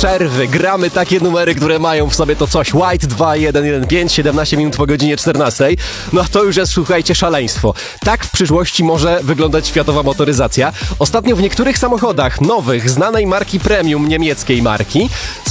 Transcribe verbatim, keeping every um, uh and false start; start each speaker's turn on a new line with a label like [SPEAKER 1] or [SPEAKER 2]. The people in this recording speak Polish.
[SPEAKER 1] przerwy gramy takie numery, które mają w sobie to coś. White dwa jeden jeden pięć, siedemnaście minut po godzinie czternastej. No to już jest, słuchajcie, szaleństwo. Tak w przyszłości może wyglądać światowa motoryzacja. Ostatnio w niektórych samochodach nowych, znanej marki premium, niemieckiej marki,